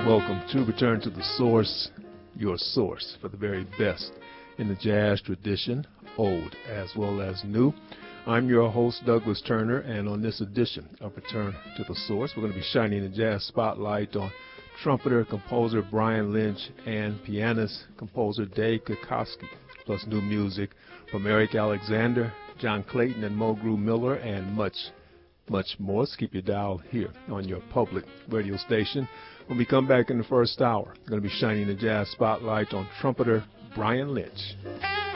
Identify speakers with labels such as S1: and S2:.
S1: Welcome to Return to the Source, your source for the very best in the jazz tradition, old as well as new. I'm your host, Douglas Turner, and on this edition of Return to the Source, we're going to be shining the jazz spotlight on trumpeter, composer Brian Lynch and pianist, composer Dave Kikoski, plus new music from Eric Alexander, John Clayton, and Mulgrew Miller, and much more. So keep your dial here on your public radio station. When we come back in the first hour, we're going to be shining the jazz spotlight on trumpeter Brian Lynch.